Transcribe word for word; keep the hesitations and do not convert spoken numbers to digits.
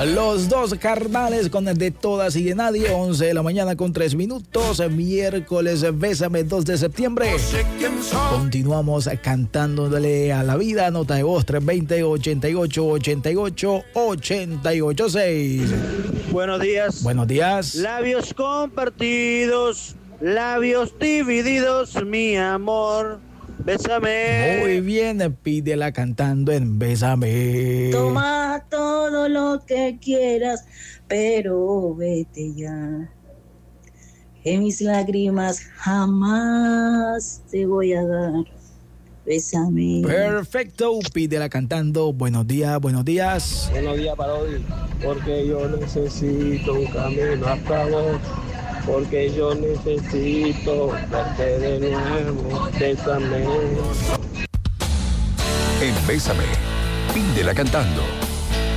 Los dos carnales con De Todas y de Nadie, once de la mañana con tres minutos, miércoles, Bésame, dos de septiembre. Continuamos cantándole a la vida, nota de voz tres dos cero, ochenta y ocho, ochenta y ocho, ochenta y ocho seis. Buenos días. Buenos días. Labios compartidos, labios divididos, mi amor. Bésame. Muy bien, pídela cantando en Bésame. Toma todo lo que quieras, pero vete ya. Que mis lágrimas jamás te voy a dar. Bésame. Perfecto, pídela cantando. Buenos días, buenos días. Buenos días para hoy, porque yo necesito un camino hasta vos. Porque yo necesito verte de nuevo, bésame. En Bésame, pídela cantando.